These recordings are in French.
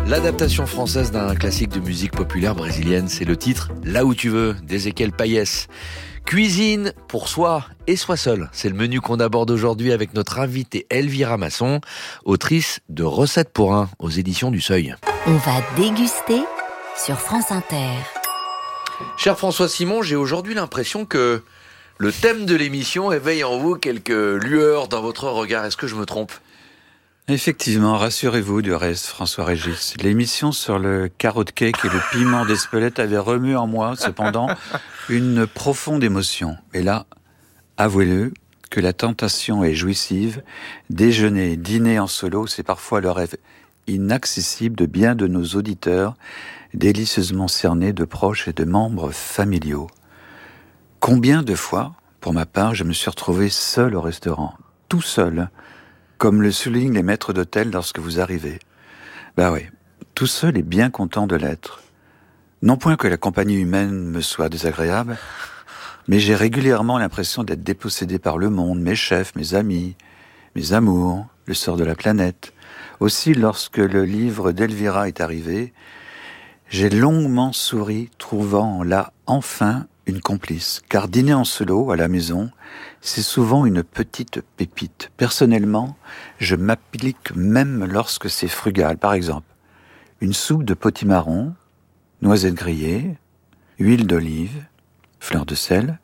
L'adaptation française d'un classique de musique populaire brésilienne, c'est le titre « Là où tu veux » d'Ezequiel Payès. Cuisine pour soi et soi seul, c'est le menu qu'on aborde aujourd'hui avec notre invitée Elvira Masson, autrice de Recettes pour un aux éditions du Seuil. On va déguster sur France Inter. Cher François Simon, j'ai aujourd'hui l'impression que le thème de l'émission éveille en vous quelques lueurs dans votre regard. Est-ce que je me trompe ? Effectivement, rassurez-vous du reste, François-Régis. L'émission sur le carrot cake et le piment d'Espelette avait remué en moi, cependant, une profonde émotion. Et là, avouez-le, que la tentation est jouissive. Déjeuner, dîner en solo, c'est parfois le rêve inaccessible de bien de nos auditeurs, délicieusement cernés de proches et de membres familiaux. Combien de fois, pour ma part, je me suis retrouvé seul au restaurant, tout seul, comme le soulignent les maîtres d'hôtel lorsque vous arrivez. Bah oui, tout seul et bien content de l'être. Non point que la compagnie humaine me soit désagréable, mais j'ai régulièrement l'impression d'être dépossédé par le monde, mes chefs, mes amis, mes amours, le sort de la planète. Aussi, lorsque le livre d'Elvira est arrivé, j'ai longuement souri, trouvant là, enfin, une complice. Car dîner en solo, à la maison, c'est souvent une petite pépite. Personnellement, je m'applique même lorsque c'est frugal. Par exemple, une soupe de potimarron, noisettes grillées, huile d'olive, fleur de sel,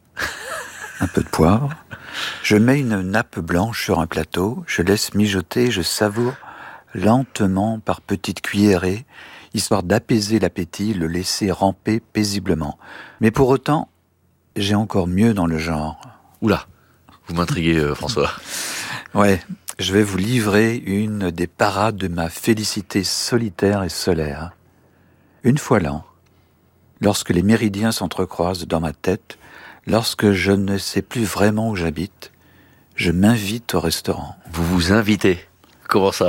un peu de poivre. Je mets une nappe blanche sur un plateau, je laisse mijoter, je savoure lentement par petites cuillerées, histoire d'apaiser l'appétit, le laisser ramper paisiblement. Mais pour autant, j'ai encore mieux dans le genre. Oula, vous m'intriguez, François. Ouais, je vais vous livrer une des parades de ma félicité solitaire et solaire. Une fois l'an, lorsque les méridiens s'entrecroisent dans ma tête, lorsque je ne sais plus vraiment où j'habite, je m'invite au restaurant. Vous vous invitez ? Comment ça ?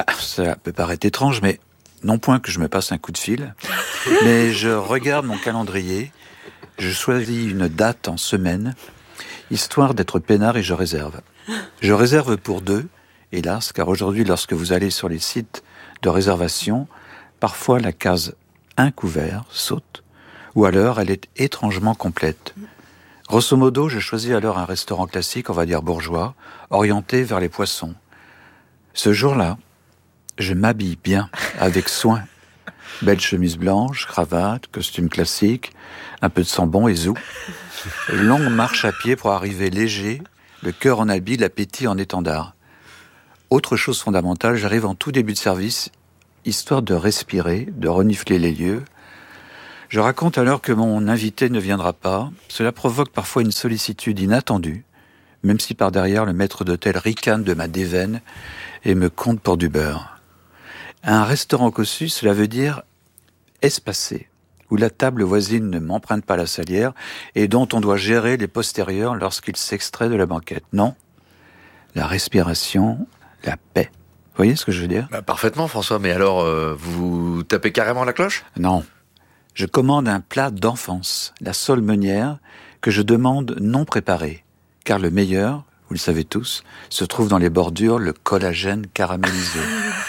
Ça peut paraître étrange, mais non point que je me passe un coup de fil, mais je regarde mon calendrier, je choisis une date en semaine, histoire d'être peinard et je réserve. Je réserve pour 2, hélas, car aujourd'hui, lorsque vous allez sur les sites de réservation, parfois la case « un couvert » saute, ou alors elle est étrangement complète. Grosso modo, je choisis alors un restaurant classique, on va dire bourgeois, orienté vers les poissons. Ce jour-là, je m'habille bien, avec soin. Belle chemise blanche, cravate, costume classique, un peu de sambon et zou. Longue marche à pied pour arriver léger, le cœur en habit, l'appétit en étendard. Autre chose fondamentale, j'arrive en tout début de service, histoire de respirer, de renifler les lieux. Je raconte alors que mon invité ne viendra pas. Cela provoque parfois une sollicitude inattendue, même si par derrière le maître d'hôtel ricane de ma déveine et me compte pour du beurre. Un restaurant cossu, cela veut dire espacé, où la table voisine ne m'emprunte pas la salière et dont on doit gérer les postérieurs lorsqu'il s'extrait de la banquette. Non, la respiration, la paix. Vous voyez ce que je veux dire ? Parfaitement, François, mais alors, vous tapez carrément la cloche ? Non, je commande un plat d'enfance, la sole meunière, que je demande non préparée, car le meilleur, vous le savez tous, se trouve dans les bordures, le collagène caramélisé.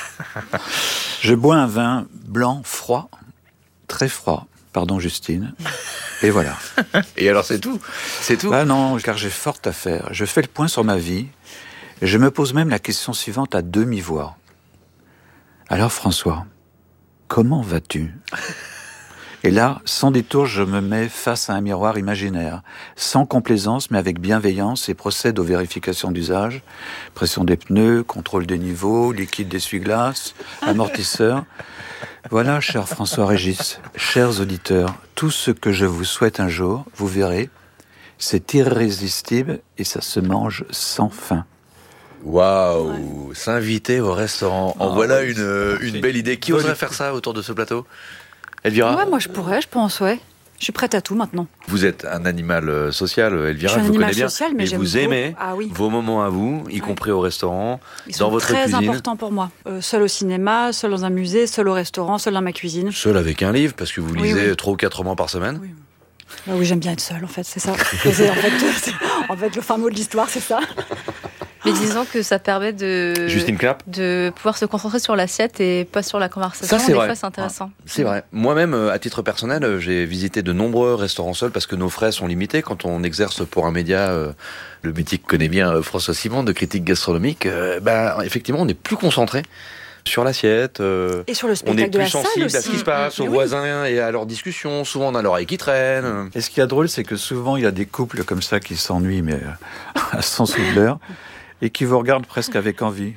Je bois un vin blanc froid, très froid, pardon Justine, et voilà. Et alors c'est tout ? C'est tout ? Non, car j'ai fort à faire. Je fais le point sur ma vie, et je me pose même la question suivante à demi-voix. Alors François, comment vas-tu ? Et là, sans détour, je me mets face à un miroir imaginaire, sans complaisance, mais avec bienveillance, et procède aux vérifications d'usage, pression des pneus, contrôle des niveaux, liquide d'essuie-glace, amortisseur. Voilà, cher François-Régis, chers auditeurs, tout ce que je vous souhaite un jour, vous verrez, c'est irrésistible et ça se mange sans fin. Waouh ! S'inviter au restaurant. En voilà une belle idée. Qui oserait faire ça autour de ce plateau ? Elvira ? Ouais, moi je pourrais, je pense, ouais. Je suis prête à tout maintenant. Vous êtes un animal social, Elvira, je vous connais bien. Social, mais vous aimez vos moments à vous, y compris au restaurant, dans votre cuisine. Ils sont très importants pour moi. Seul au cinéma, seul dans un musée, seul au restaurant, seul dans ma cuisine. Seul avec un livre, parce que vous lisez 3 ou 4 romans par semaine. Oui. Oui, j'aime bien être seule, en fait, c'est ça. En fait, le fin mot de l'histoire, c'est ça. Mais disons que ça permet Justine Clapp. de pouvoir se concentrer sur l'assiette et pas sur la conversation. Ça, c'est Des vrai. fois, c'est intéressant. C'est vrai. Moi-même, à titre personnel, j'ai visité de nombreux restaurants seuls parce que nos frais sont limités. Quand on exerce pour un média, le métier que connaît bien François Simon, de critique gastronomique, effectivement, on est plus concentré sur l'assiette. Et sur le On spectacle est de la plus salle sensible aussi. à ce qui se passe, aux Oui. voisins et à leurs discussions. Souvent, on a l'oreille qui traîne. Et ce qui est drôle, c'est que souvent, il y a des couples comme ça qui s'ennuient, mais à 100 sous de l'heure, et qui vous regardent presque avec envie.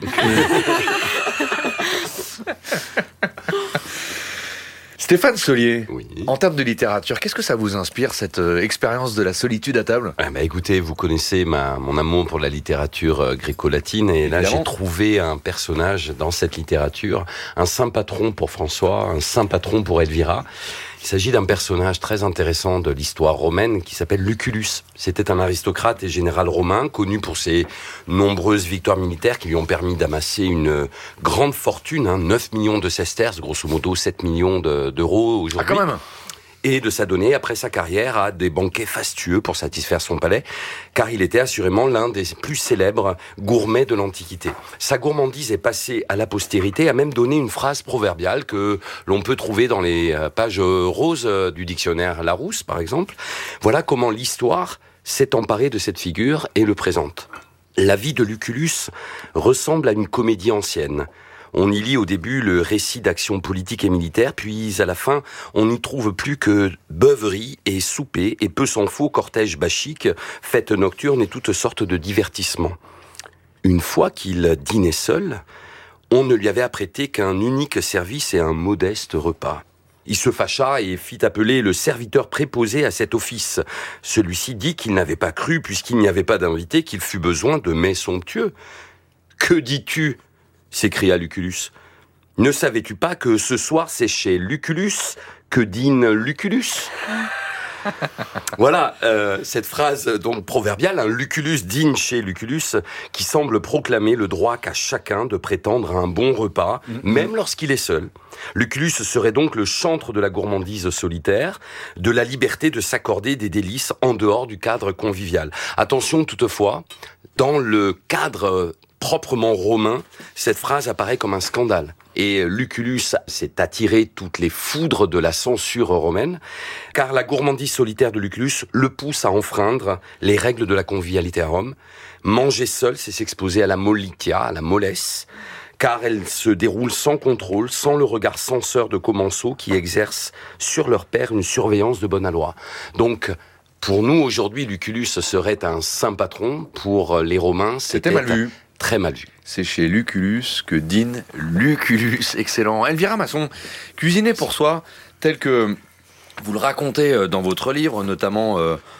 Stéphane Solier, Oui. en termes de littérature, qu'est-ce que ça vous inspire, cette expérience de la solitude à table ? Écoutez, vous connaissez mon amour pour la littérature gréco-latine, et là Évidemment. j'ai trouvé un personnage dans cette littérature, un saint patron pour François, un saint patron pour Elvira. Il s'agit d'un personnage très intéressant de l'histoire romaine qui s'appelle Lucullus. C'était un aristocrate et général romain connu pour ses nombreuses victoires militaires qui lui ont permis d'amasser une grande fortune, 9 millions de sesterces, grosso modo 7 millions d'euros Ah, aujourd'hui. quand même. Et de s'adonner, après sa carrière, à des banquets fastueux pour satisfaire son palais, car il était assurément l'un des plus célèbres gourmets de l'Antiquité. Sa gourmandise est passée à la postérité, a même donné une phrase proverbiale que l'on peut trouver dans les pages roses du dictionnaire Larousse, par exemple. Voilà comment l'histoire s'est emparée de cette figure et le présente. La vie de Lucullus ressemble à une comédie ancienne. On y lit au début le récit d'actions politiques et militaires, puis à la fin, on n'y trouve plus que beuveries et soupers, et peu s'en faut cortège bachique, fêtes nocturnes et toutes sortes de divertissements. Une fois qu'il dînait seul, on ne lui avait apprêté qu'un unique service et un modeste repas. Il se fâcha et fit appeler le serviteur préposé à cet office. Celui-ci dit qu'il n'avait pas cru, puisqu'il n'y avait pas d'invité, qu'il fût besoin de mets somptueux. « Que dis-tu » s'écria Lucullus. « Ne savais-tu pas que ce soir c'est chez Lucullus que dîne Lucullus ?» Voilà, cette phrase donc proverbiale, Lucullus dîne chez Lucullus, qui semble proclamer le droit qu'a chacun de prétendre à un bon repas, même lorsqu'il est seul. Lucullus serait donc le chantre de la gourmandise solitaire, de la liberté de s'accorder des délices en dehors du cadre convivial. Attention toutefois, dans le cadre proprement romain, cette phrase apparaît comme un scandale. Et Lucullus s'est attiré toutes les foudres de la censure romaine, car la gourmandise solitaire de Lucullus le pousse à enfreindre les règles de la convivialité à Rome. Manger seul, c'est s'exposer à la mollitia, à la mollesse, car elle se déroule sans contrôle, sans le regard censeur de commensaux qui exercent sur leur père une surveillance de bonne aloi. Donc, pour nous, aujourd'hui, Lucullus serait un saint patron. Pour les Romains, C'était mal vu. Très mal vu. C'est chez Lucullus que dîne Lucullus. Excellent. Elvira Masson, cuisiner pour soi, tel que vous le racontez dans votre livre, notamment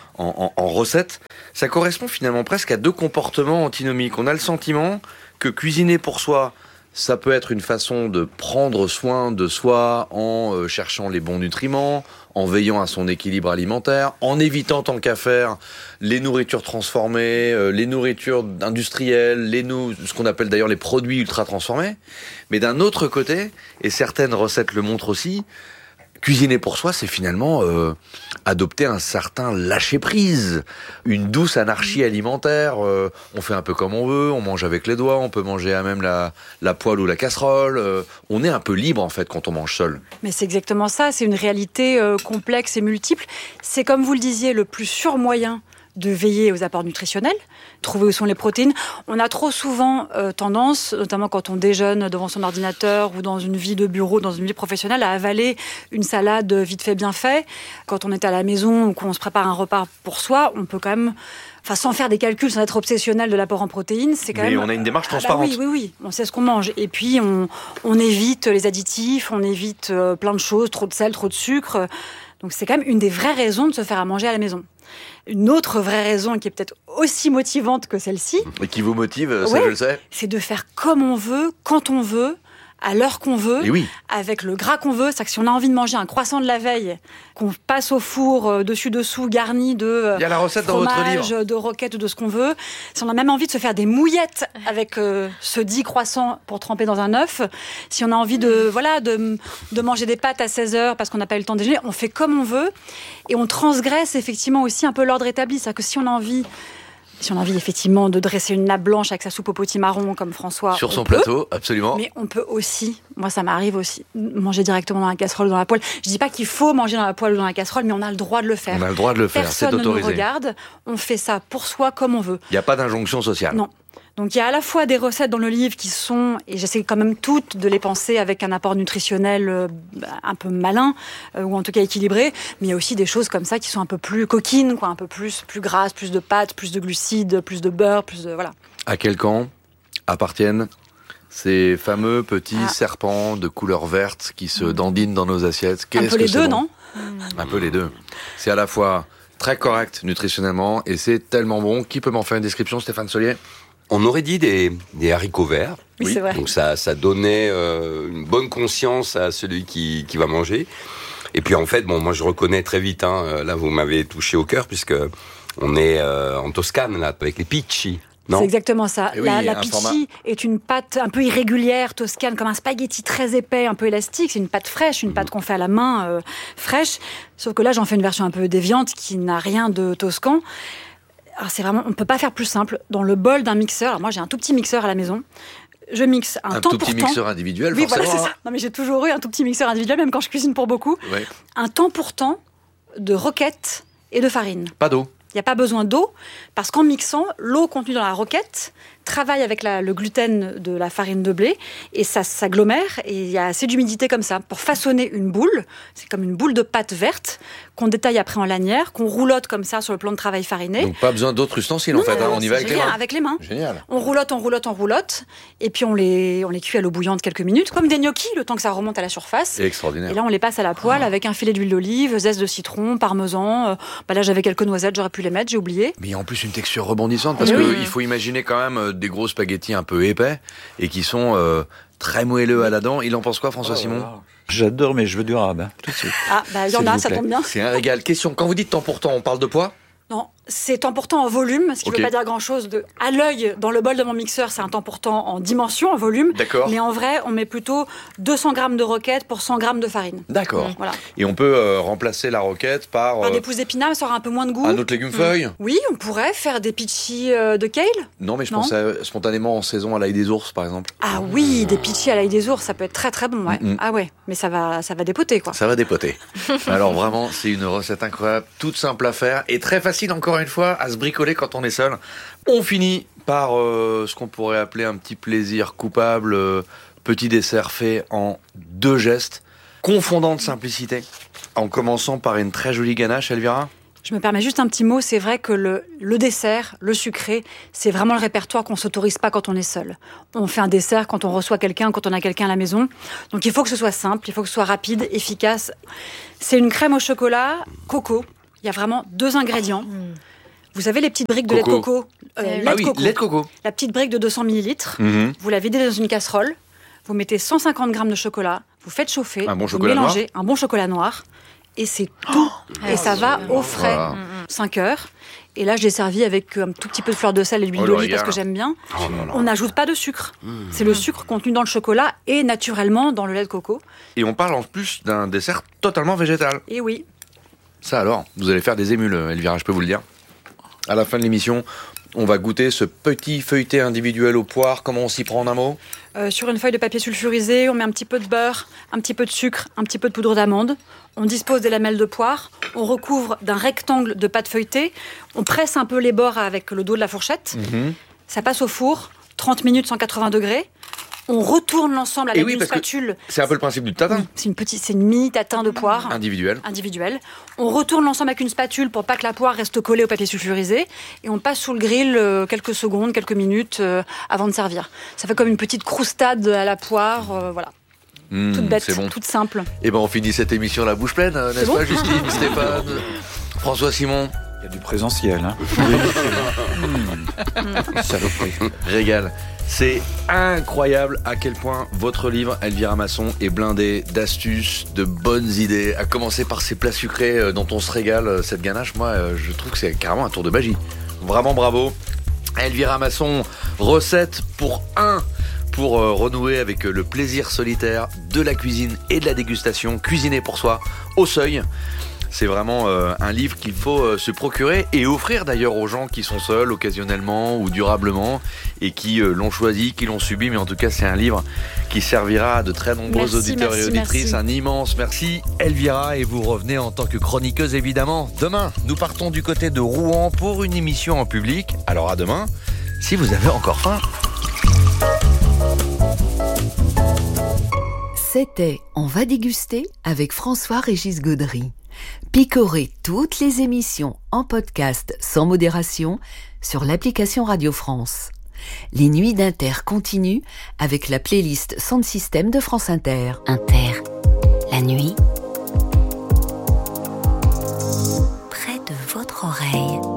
en recettes, ça correspond finalement presque à deux comportements antinomiques. On a le sentiment que cuisiner pour soi, ça peut être une façon de prendre soin de soi en cherchant les bons nutriments, en veillant à son équilibre alimentaire, en évitant tant qu'à faire les nourritures transformées, les nourritures industrielles, ce qu'on appelle d'ailleurs les produits ultra transformés. Mais d'un autre côté, et certaines recettes le montrent aussi, cuisiner pour soi, c'est finalement adopter un certain lâcher-prise, une douce anarchie alimentaire. On fait un peu comme on veut, on mange avec les doigts, on peut manger à même la poêle ou la casserole. On est un peu libre en fait quand on mange seul. Mais c'est exactement ça, c'est une réalité complexe et multiple. C'est comme vous le disiez, le plus sûr moyen de veiller aux apports nutritionnels, trouver où sont les protéines. On a trop souvent tendance, notamment quand on déjeune devant son ordinateur ou dans une vie de bureau, dans une vie professionnelle, à avaler une salade vite fait, bien fait. Quand on est à la maison ou qu'on se prépare un repas pour soi, on peut quand même, sans faire des calculs, sans être obsessionnel de l'apport en protéines, c'est quand même... Mais on a une démarche transparente. Oui, on sait ce qu'on mange. Et puis, on évite les additifs, on évite plein de choses, trop de sel, trop de sucre. Donc c'est quand même une des vraies raisons de se faire à manger à la maison. Une autre vraie raison qui est peut-être aussi motivante que celle-ci... Et qui vous motive, ça ouais, je le sais. C'est de faire comme on veut, quand on veut, à l'heure qu'on veut, Et oui. avec le gras qu'on veut. C'est-à-dire que si on a envie de manger un croissant de la veille, qu'on passe au four dessus-dessous, garni de Il y a la recette dans votre fromage, livre. de roquettes ou de ce qu'on veut. Si on a même envie de se faire des mouillettes avec ce dit croissant pour tremper dans un œuf, si on a envie de manger des pâtes à 16h parce qu'on n'a pas eu le temps de déjeuner, on fait comme on veut et on transgresse effectivement aussi un peu l'ordre établi. C'est-à-dire que si on a envie Si on a envie effectivement de dresser une nappe blanche avec sa soupe au potimarron comme François, Sur son peut. plateau, absolument. Mais on peut aussi, moi ça m'arrive aussi, manger directement dans la casserole ou dans la poêle. Je dis pas qu'il faut manger dans la poêle ou dans la casserole, mais on a le droit de le faire. On a le droit de le faire, c'est Personne ne nous autorisé. regarde, on fait ça pour soi comme on veut. Il n'y a pas d'injonction sociale. Non. Donc il y a à la fois des recettes dans le livre qui sont, et j'essaie quand même toutes de les penser avec un apport nutritionnel un peu malin, ou en tout cas équilibré, mais il y a aussi des choses comme ça qui sont un peu plus coquines, quoi, un peu plus grasses, plus de pâtes, plus de glucides, plus de beurre, plus de... Voilà. À quel camp appartiennent ces fameux petits serpents de couleur verte qui se dandinent dans nos assiettes? Un peu les deux, non? Un peu les deux. C'est à la fois très correct nutritionnellement et c'est tellement bon. Qui peut m'en faire une description, Stéphane Solier? On aurait dit des haricots verts. Oui, c'est vrai. Donc ça donnait une bonne conscience à celui qui va manger. Et puis en fait, bon, moi je reconnais très vite, là vous m'avez touché au cœur, puisque on est en Toscane, là, avec les picci. Non. C'est exactement ça. Et oui, La un format. picci est une pâte un peu irrégulière, toscane, comme un spaghetti très épais, un peu élastique. C'est une pâte fraîche, une pâte qu'on fait à la main, fraîche. Sauf que là, j'en fais une version un peu déviante qui n'a rien de toscan. Alors c'est vraiment, on ne peut pas faire plus simple. Dans le bol d'un mixeur, alors moi j'ai un tout petit mixeur à la maison, je mixe un temps tout pour petit temps. mixeur individuel, Oui, forcément. voilà, c'est ça. Non, mais j'ai toujours eu un tout petit mixeur individuel, même quand je cuisine pour beaucoup. Ouais. Un temps pour temps de roquette et de farine. Pas d'eau. Il n'y a pas besoin d'eau, parce qu'en mixant, l'eau contenue dans la roquette travaille avec le gluten de la farine de blé, et ça s'agglomère, et il y a assez d'humidité comme ça, pour façonner une boule. C'est comme une boule de pâte verte, qu'on détaille après en lanière, qu'on roulotte comme ça sur le plan de travail fariné. Donc pas besoin d'autres ustensiles en fait, Non, on y va c'est avec les rien, mains. avec les mains. Génial. On roulotte, et puis on les cuit à l'eau bouillante quelques minutes, comme des gnocchis, le temps que ça remonte à la surface. C'est extraordinaire. Et là, on les passe à la poêle avec un filet d'huile d'olive, zeste de citron, parmesan. Là, j'avais quelques noisettes, j'aurais pu les mettre, j'ai oublié. Mais en plus une texture rebondissante, parce Oui. qu'il faut imaginer quand même des gros spaghettis un peu épais et qui sont très moelleux à la dent. Il en pense quoi, François Simon? J'adore mes cheveux du rab, tout de suite. Ah, il y en S'il a, vous ça plaît. tombe bien. C'est un régal. Question, quand vous dites temps pour temps, on parle de poids? Non, c'est temps pour temps en volume, ce qui ne Ok. veut pas dire grand-chose. À l'œil, dans le bol de mon mixeur, c'est un temps pour temps en dimension, en volume. D'accord. Mais en vrai, on met plutôt 200 grammes de roquette pour 100 grammes de farine. D'accord. Voilà. Et on peut remplacer la roquette par Par des pousses d'épinards, ça aura un peu moins de goût. un autre légume feuille? Oui, on pourrait faire des pitchis de kale. Non, mais je Non. pensais spontanément en saison à l'ail des ours, par exemple. Ah oui, des pitchis à l'ail des ours, ça peut être très très bon. Ouais. Mm-mm. Ah ouais, mais ça va dépoter quoi. Ça va dépoter. Alors vraiment, c'est une recette incroyable, toute simple à faire et très facile encore une fois à se bricoler quand on est seul. On finit par ce qu'on pourrait appeler un petit plaisir coupable, petit dessert fait en 2 gestes, confondant de simplicité, en commençant par une très jolie ganache, Elvira. Je me permets juste un petit mot, c'est vrai que le dessert, le sucré, c'est vraiment le répertoire qu'on s'autorise pas quand on est seul. On fait un dessert quand on reçoit quelqu'un, quand on a quelqu'un à la maison. Donc il faut que ce soit simple, il faut que ce soit rapide, efficace. C'est une crème au chocolat, coco. Il y a vraiment 2 ingrédients. Vous avez les petites briques de lait de Coco. coco. Ah Ah oui, lait de coco. La petite brique de 200 millilitres. Mhm. Vous la videz dans une casserole. Vous mettez 150 grammes de chocolat. Vous faites chauffer. Un bon vous chocolat mélangez un bon chocolat noir. Et c'est tout. Et ça va au frais. Voilà. 5 heures. Et là, je l'ai servi avec un tout petit peu de fleur de sel et d'huile Oh, le d'olive parce régal. que j'aime bien. Oh là là. On n'ajoute pas de sucre. C'est le sucre contenu dans le chocolat et naturellement dans le lait de coco. Et on parle en plus d'un dessert totalement végétal. Et oui. Ça alors, vous allez faire des émules, Elvira, je peux vous le dire. À la fin de l'émission, on va goûter ce petit feuilleté individuel aux poires. Comment on s'y prend en un mot? Sur une feuille de papier sulfurisé, on met un petit peu de beurre, un petit peu de sucre, un petit peu de poudre d'amande. On dispose des lamelles de poire. On recouvre d'un rectangle de pâte feuilletée. On presse un peu les bords avec le dos de la fourchette. Ça passe au four, 30 minutes, 180 degrés. On retourne l'ensemble avec oui, une parce que spatule. C'est un peu le principe du tatin. C'est une mini tatin de poire. Individuel. Individuelle. On retourne l'ensemble avec une spatule pour pas que la poire reste collée au papier sulfurisé et on passe sous le grill quelques secondes, quelques minutes avant de servir. Ça fait comme une petite croustade à la poire, voilà. Toute bête, c'est bon. toute simple. Et ben on finit cette émission la bouche pleine, n'est-ce bon pas Justine, Stéphane, François Simon? Il y a du présentiel, hein. Saloperie. Régal. C'est incroyable à quel point votre livre, Elvira Masson, est blindé d'astuces, de bonnes idées, à commencer par ces plats sucrés dont on se régale. Cette ganache, moi, je trouve que c'est carrément un tour de magie. Vraiment bravo. Elvira Masson, recette pour renouer avec le plaisir solitaire de la cuisine et de la dégustation. Cuisiner pour soi, au seuil. C'est vraiment un livre qu'il faut se procurer et offrir d'ailleurs aux gens qui sont seuls occasionnellement ou durablement et qui l'ont choisi, qui l'ont subi. Mais en tout cas, c'est un livre qui servira à de très nombreux auditeurs et auditrices. Un immense merci, Elvira. Et vous revenez en tant que chroniqueuse, évidemment. Demain, nous partons du côté de Rouen pour une émission en public. Alors à demain, si vous avez encore faim. C'était On va déguster avec François-Régis Gaudry. Picorez toutes les émissions en podcast sans modération sur l'application Radio France. Les nuits d'Inter continuent avec la playlist Sound System de France Inter. Inter, la nuit, près de votre oreille.